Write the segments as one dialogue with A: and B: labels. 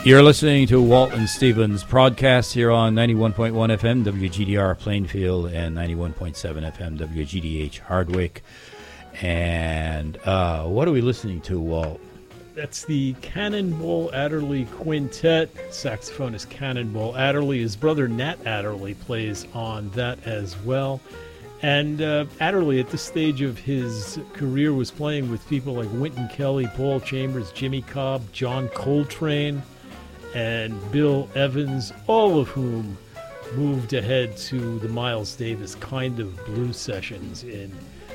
A: You're listening to Walt and Stevens broadcast here on 91.1 FM WGDR Plainfield and 91.7 FM WGDH Hardwick. And what are we listening to, Walt?
B: That's the Cannonball Adderley Quintet. Saxophonist Cannonball Adderley. His brother Nat Adderley plays on that as well. And Adderley, at this stage of his career, was playing with people like Wynton Kelly, Paul Chambers, Jimmy Cobb, John Coltrane, and Bill Evans, all of whom moved ahead to the Miles Davis kind of blues sessions in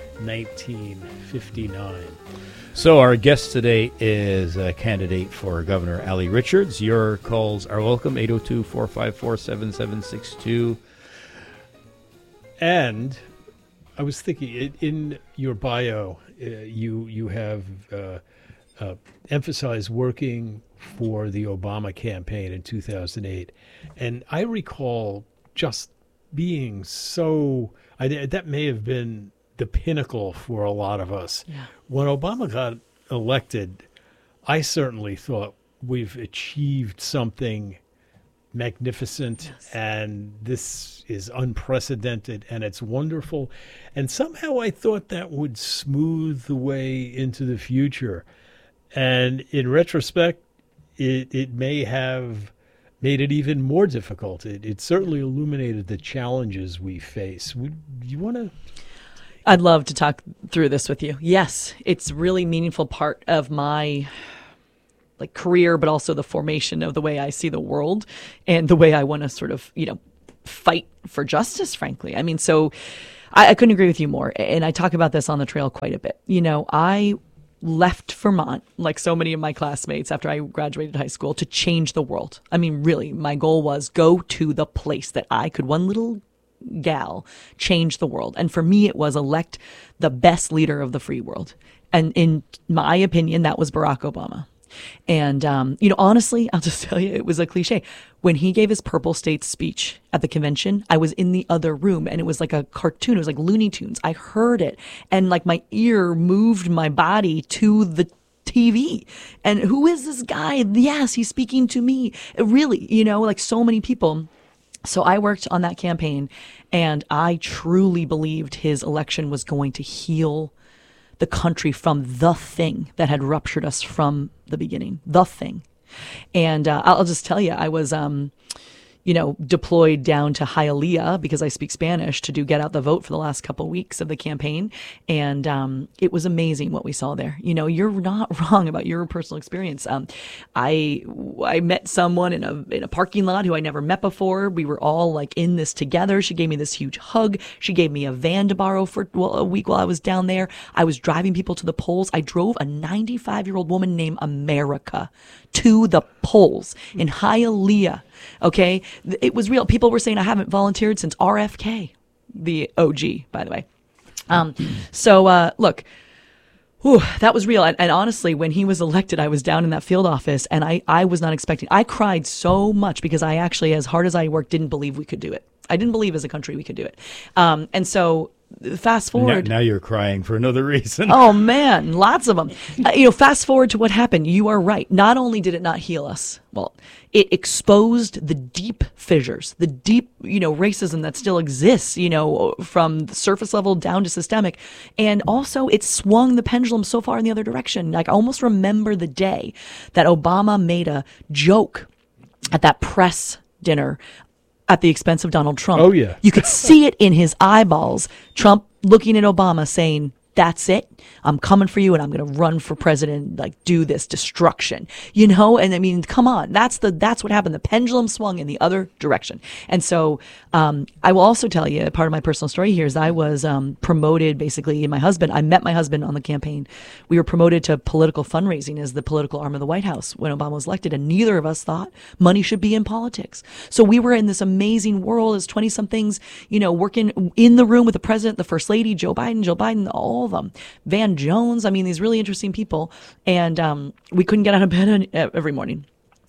B: 1959.
A: So our guest today is a candidate for Governor Ali Richards. Your calls are welcome, 802-454-7762.
B: And I was thinking, in your bio, you have emphasized working for the Obama campaign in 2008. And I recall just being so, that may have been the pinnacle for a lot of us. Yeah. When Obama got elected, I certainly thought we've achieved something magnificent, yes, and this is unprecedented and it's wonderful. And somehow I thought that would smooth the way into the future. And in retrospect, it may have made it even more difficult. It certainly illuminated the challenges we face. Would you want to?
C: I'd love to talk through this with you. Yes, it's a really meaningful part of my career, but also the formation of the way I see the world and the way I want to sort of, fight for justice, frankly. I mean, so I couldn't agree with you more. And I talk about this on the trail quite a bit. I left Vermont, like so many of my classmates after I graduated high school, to change the world. I mean, really, my goal was go to the place that I could, one little gal, change the world. And for me, it was elect the best leader of the free world. And in my opinion, that was Barack Obama. And, honestly, I'll just tell you, it was a cliche. When he gave his Purple State speech at the convention, I was in the other room and it was like a cartoon. It was like Looney Tunes. I heard it and my ear moved my body to the TV. And who is this guy? Yes, he's speaking to me. Really, like so many people. So I worked on that campaign and I truly believed his election was going to heal the country from the thing that had ruptured us from the beginning, the thing. And I'll just tell you, I was, deployed down to Hialeah because I speak Spanish to do Get Out the Vote for the last couple of weeks of the campaign. And it was amazing what we saw there. You're not wrong about your personal experience. I met someone in a parking lot who I never met before. We were all in this together. She gave me this huge hug. She gave me a van to borrow for a week while I was down there. I was driving people to the polls. I drove a 95-year-old woman named America to the polls in Hialeah. Okay. It was real. People were saying I haven't volunteered since RFK, the OG, by the way. Look, that was real. And honestly, when he was elected, I was down in that field office and I was not expecting, I cried so much because I actually, as hard as I worked, didn't believe we could do it. I didn't believe as a country we could do it. And so fast forward.
A: Now you're crying for another reason.
C: Oh, man, lots of them. Fast forward to what happened. You are right. Not only did it not heal us, well, it exposed the deep fissures, the deep, racism that still exists, from the surface level down to systemic. And also it swung the pendulum so far in the other direction. I almost remember the day that Obama made a joke at that press dinner at the expense of Donald Trump.
B: Oh, yeah.
C: You could see it in his eyeballs. Trump looking at Obama saying, that's it. I'm coming for you and I'm going to run for president, do this destruction, and I mean, come on. That's what happened. The pendulum swung in the other direction. And so, I will also tell you, part of my personal story here is I was, promoted basically, I met my husband on the campaign. We were promoted to political fundraising as the political arm of the White House when Obama was elected. And neither of us thought money should be in politics. So we were in this amazing world as 20 somethings, working in the room with the president, the first lady, Joe Biden, all of them, Van Jones. I mean, these really interesting people. And we couldn't get out of bed every morning.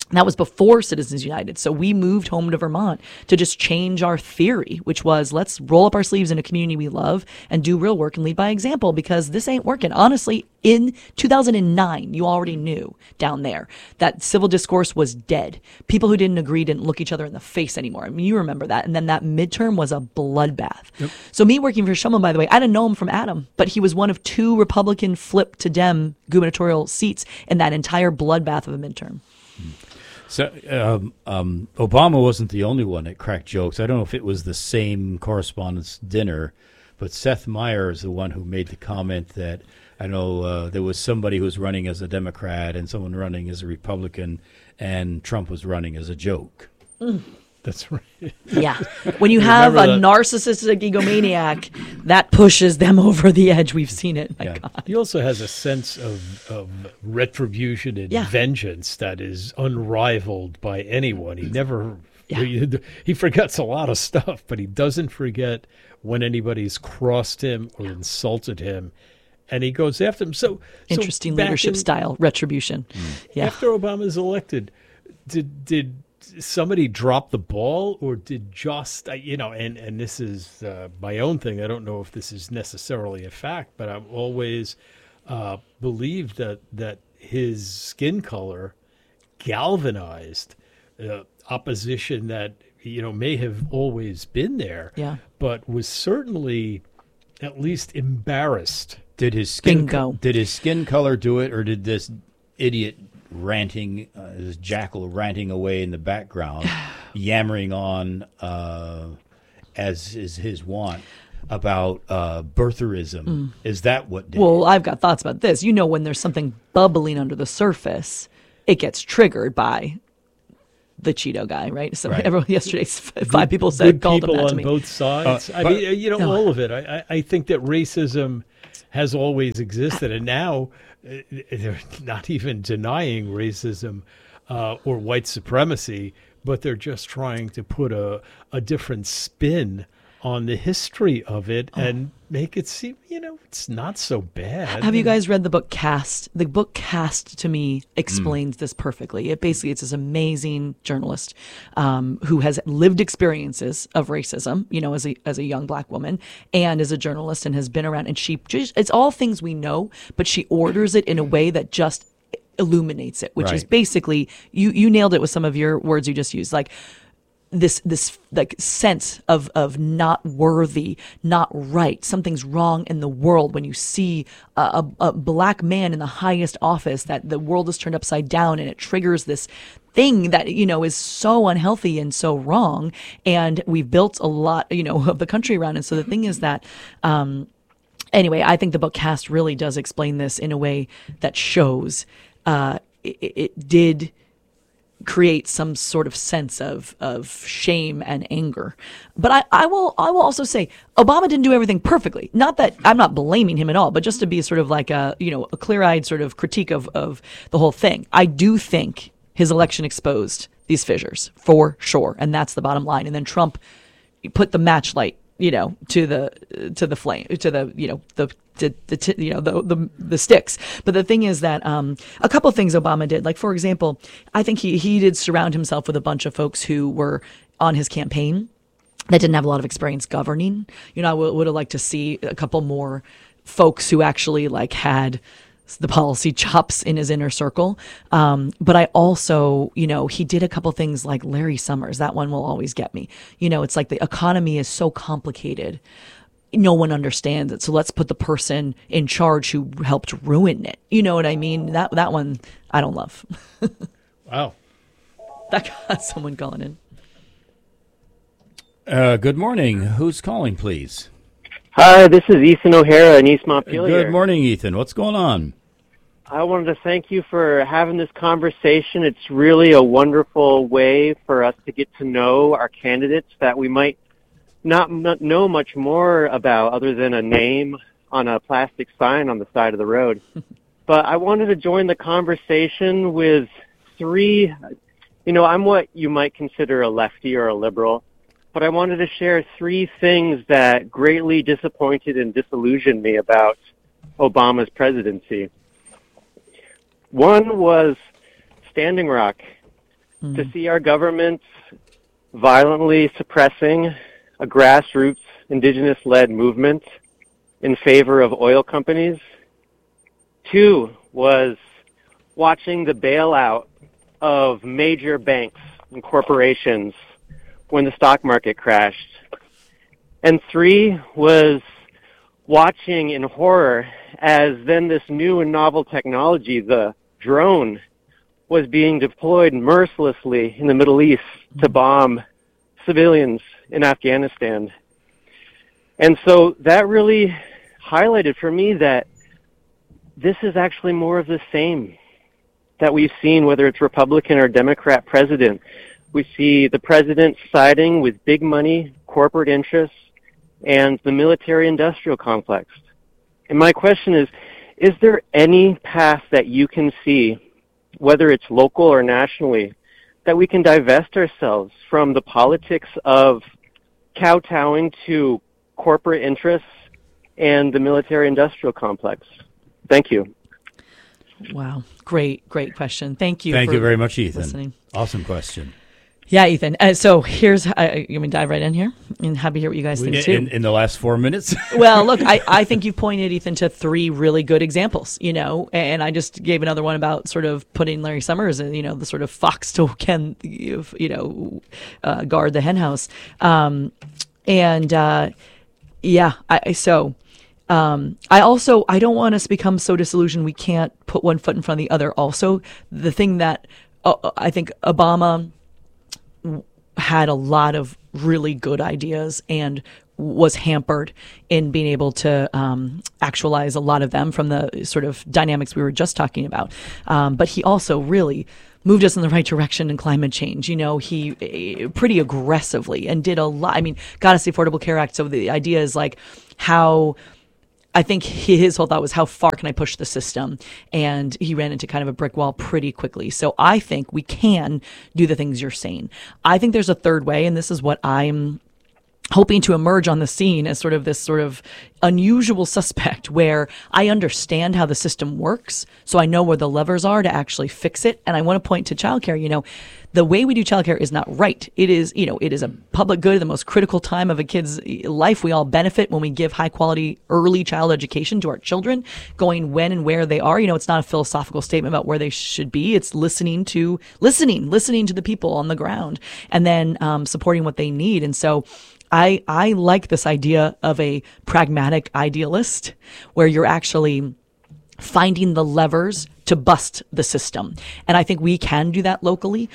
C: And that was before Citizens United. So we moved home to Vermont to just change our theory, which was let's roll up our sleeves in a community we love and do real work and lead by example, because this ain't working. Honestly, in 2009, you already knew down there that civil discourse was dead. People who didn't agree didn't look each other in the face anymore. I mean, you remember that. And then that midterm was a bloodbath. Yep. So me working for Shumlin, by the way, I didn't know him from Adam, but he was one of 2 Republican flip to Dem gubernatorial seats in that entire bloodbath of a midterm.
A: So Obama wasn't the only one that cracked jokes. I don't know if it was the same correspondence dinner, but Seth Meyer is the one who made the comment that, I know there was somebody who was running as a Democrat and someone running as a Republican, and Trump was running as a joke.
B: That's right.
C: Yeah. When you have a narcissistic egomaniac, that pushes them over the edge. We've seen it. My God.
B: He also has a sense of retribution and vengeance that is unrivaled by anyone. He never, he forgets a lot of stuff, but he doesn't forget when anybody's crossed him or insulted him. And he goes after them. So
C: interesting leadership style, retribution. Yeah.
B: After Obama's elected, did somebody drop the ball, or did just, and this is my own thing. I don't know if this is necessarily a fact, but I've always believed that his skin color galvanized opposition that, may have always been there, but was certainly at least embarrassed.
A: Did his skin color do it, or did this idiot ranting, this jackal ranting away in the background, yammering on, as is his wont, about birtherism? Is that what did
C: Well, I've got thoughts about this. When there's something bubbling under the surface, it gets triggered by the Cheeto guy, right? So everyone yesterday, 5 people called him that to me.
B: People on both sides. All of it. I think that racism has always existed, and now they're not even denying racism or white supremacy, but they're just trying to put a different spin on the history of it and make it seem, it's not so bad.
C: Have you guys read the book Cast? The book Cast, to me, explains this perfectly. It's this amazing journalist who has lived experiences of racism, as a young Black woman, and as a journalist, and has been around. And it's all things we know, but she orders it in a way that just illuminates it, which is basically, you nailed it with some of your words you just used, like this like sense of not worthy, not right. Something's wrong in the world when you see a Black man in the highest office, that the world is turned upside down, and it triggers this thing that, is so unhealthy and so wrong. And we've built a lot, of the country around it. So the thing is that, anyway, I think the book Cast really does explain this in a way that shows it did create some sort of sense of shame and anger. But I will also say Obama didn't do everything perfectly. Not that I'm not blaming him at all, but just to be sort of like a clear-eyed sort of critique of the whole thing. I do think his election exposed these fissures for sure, and that's the bottom line. And then Trump put the matchlight, to the flame, to the sticks. But the thing is that a couple of things Obama did, like, for example, I think he did surround himself with a bunch of folks who were on his campaign that didn't have a lot of experience governing. I would have liked to see a couple more folks who actually had the policy chops in his inner circle. But I also, he did a couple things like Larry Summers. That one will always get me. It's like the economy is so complicated. No one understands it. So let's put the person in charge who helped ruin it. You know what I mean? That one I don't love.
B: Wow.
C: That got someone calling in.
A: Good morning. Who's calling, please?
D: Hi, this is Ethan O'Hara in East Montpelier.
A: Good morning, Ethan. What's going on?
D: I wanted to thank you for having this conversation. It's really a wonderful way for us to get to know our candidates that we might not know much more about other than a name on a plastic sign on the side of the road. But I wanted to join the conversation with 3, I'm what you might consider a lefty or a liberal, but I wanted to share 3 things that greatly disappointed and disillusioned me about Obama's presidency. One was Standing Rock. to see our government violently suppressing a grassroots indigenous-led movement in favor of oil companies. 2 was watching the bailout of major banks and corporations when the stock market crashed. And 3 was watching in horror as then this new and novel technology, the drone, was being deployed mercilessly in the Middle East to bomb civilians in Afghanistan. And so that really highlighted for me that this is actually more of the same that we've seen, whether it's Republican or Democrat president. We see the president siding with big money, corporate interests, and the military-industrial complex. And my question is there any path that you can see, whether it's local or nationally, that we can divest ourselves from the politics of kowtowing to corporate interests and the military-industrial complex? Thank you.
C: Wow. Great question. Thank you.
A: Thank you very much, Ethan.
C: Listening.
A: Awesome question.
C: Yeah, Ethan. So here's, you want me to dive right in here? And happy to hear what you guys think too.
A: In the last 4 minutes?
C: Well, look, I think you pointed, Ethan, to 3 really good examples, and I just gave another one about sort of putting Larry Summers in, the sort of fox to guard the hen house. I don't want us to become so disillusioned we can't put one foot in front of the other. Also, the thing that I think Obama had a lot of really good ideas and was hampered in being able to actualize a lot of them from the sort of dynamics we were just talking about. But he also really moved us in the right direction in climate change. He pretty aggressively and did a lot. I mean, got us the Affordable Care Act. So the idea is like how... I think his whole thought was, how far can I push the system? And he ran into kind of a brick wall pretty quickly. So I think we can do the things you're saying. I think there's a third way, and this is what I'm hoping to emerge on the scene as sort of this sort of unusual suspect where I understand how the system works, so I know where the levers are to actually fix it. And I want to point to childcare. The way we do childcare is not right. It is, it is a public good, the most critical time of a kid's life. We all benefit when we give high quality early child education to our children, going when and where they are. It's not a philosophical statement about where they should be. It's listening to the people on the ground and then supporting what they need. And so I like this idea of a pragmatic idealist where you're actually finding the levers to bust the system. And I think we can do that locally.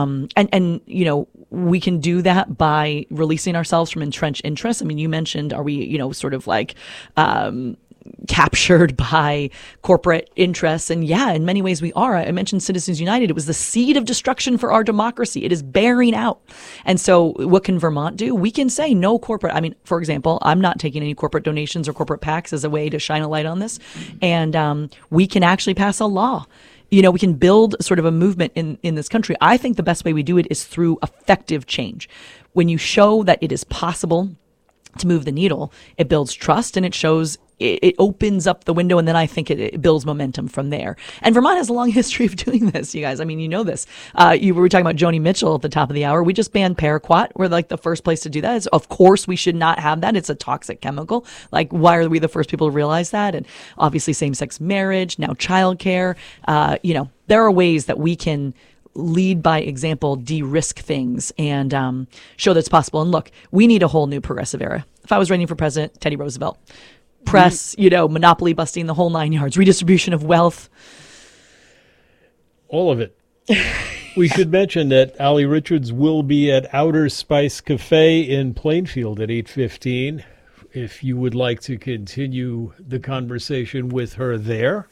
C: We can do that by releasing ourselves from entrenched interests. I mean, you mentioned, are we, sort of like, captured by corporate interests? And yeah, in many ways we are. I mentioned Citizens United. It was the seed of destruction for our democracy. It is bearing out. And so what can Vermont do? We can say no corporate. I mean, for example, I'm not taking any corporate donations or corporate PACs as a way to shine a light on this. And we can actually pass a law. We can build sort of a movement in this country. I think the best way we do it is through effective change. When you show that it is possible to move the needle, it builds trust and it shows it opens up the window, and then I think it builds momentum from there. And Vermont has a long history of doing this, you guys. I mean, you know this. We were talking about Joni Mitchell at the top of the hour. We just banned paraquat. We're like the first place to do that. Of course, we should not have that. It's a toxic chemical. Like, why are we the first people to realize that? And obviously, same-sex marriage, now childcare. There are ways that we can lead by example, de-risk things, and show that it's possible. And look, we need a whole new progressive era. If I was running for president, Teddy Roosevelt. Press, monopoly busting, the whole 9 yards, redistribution of wealth.
B: All of it. We should mention that Ali Richards will be at Outer Spice Cafe in Plainfield at 8:15. If you would like to continue the conversation with her there.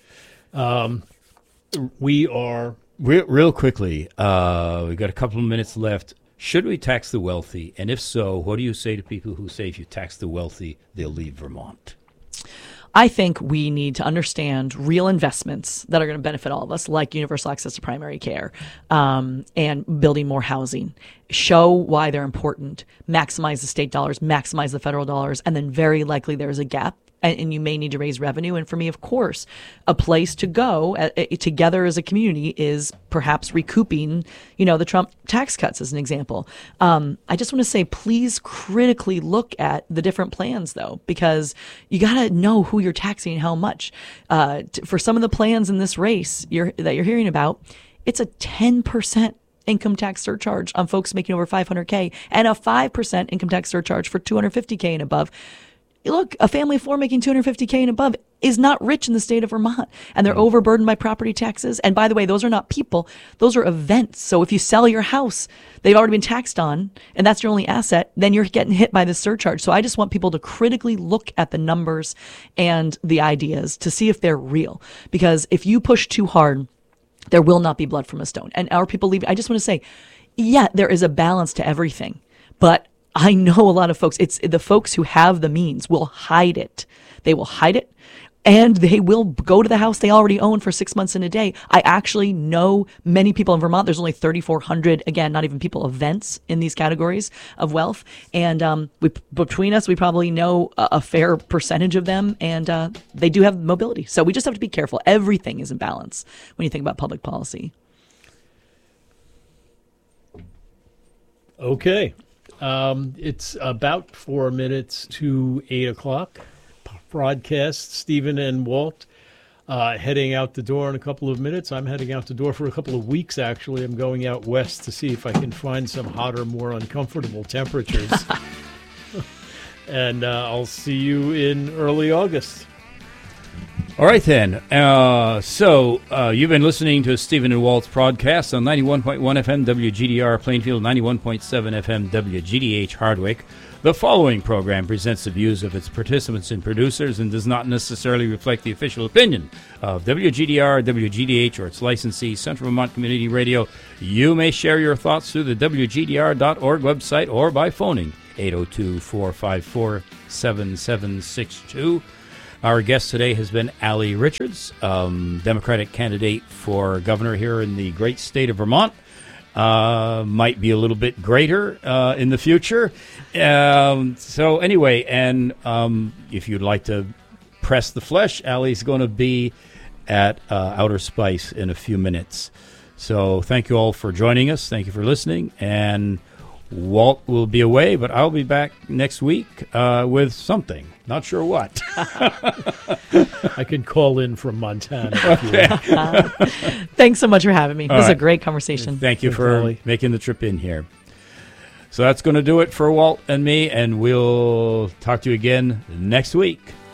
B: We are...
A: Real quickly, we've got a couple of minutes left. Should we tax the wealthy? And if so, what do you say to people who say if you tax the wealthy, they'll leave Vermont?
C: I think we need to understand real investments that are going to benefit all of us, like universal access to primary care, and building more housing. Show why they're important, maximize the state dollars, maximize the federal dollars, and then very likely there's a gap and you may need to raise revenue. And for me, of course, a place to go together as a community is perhaps recouping, the Trump tax cuts as an example. I just want to say, please critically look at the different plans, though, because you got to know who you're taxing and how much. For some of the plans in this race that you're hearing about, it's a 10% income tax surcharge on folks making over $500K and a 5% income tax surcharge for $250K and above. Look, a family of four making $250K and above is not rich in the state of Vermont, and they're overburdened by property taxes. And by the way, those are not people; those are events. So if you sell your house, they've already been taxed on, and that's your only asset, then you're getting hit by this surcharge. So I just want people to critically look at the numbers and the ideas to see if they're real. Because if you push too hard, there will not be blood from a stone. And our people leave. I just want to say, yeah, there is a balance to everything, but I know a lot of folks, it's the folks who have the means will hide it. They will hide it, and they will go to the house they already own for 6 months in a day. I actually know many people in Vermont. There's only 3,400, again, not even people, events in these categories of wealth. And between us, we probably know a fair percentage of them, and they do have mobility. So we just have to be careful. Everything is in balance when you think about public policy.
B: Okay. It's about 4 minutes to 8 o'clock. Broadcast, Stephen and Walt heading out the door in a couple of minutes. I'm heading out the door for a couple of weeks, actually. I'm going out west to see if I can find some hotter, more uncomfortable temperatures. And I'll see you in early August.
A: All right, then. So you've been listening to Stephen and Walt's broadcast on 91.1 FM WGDR Plainfield, 91.7 FM WGDH Hardwick. The following program presents the views of its participants and producers and does not necessarily reflect the official opinion of WGDR, WGDH, or its licensee, Central Vermont Community Radio. You may share your thoughts through the WGDR.org website or by phoning 802-454-7762. Our guest today has been Allie Richards, Democratic candidate for governor here in the great state of Vermont. Might be a little bit greater in the future. So anyway, and if you'd like to press the flesh, Allie's going to be at Outer Spice in a few minutes. So thank you all for joining us. Thank you for listening. And Walt will be away, but I'll be back next week with something. Not sure what.
B: I can call in from Montana. If you want.
C: Thanks so much for having me.
A: All
C: This is
A: right.
C: a great conversation.
A: Thank you for making the trip in here. So that's going to do it for Walt and me, and we'll talk to you again next week.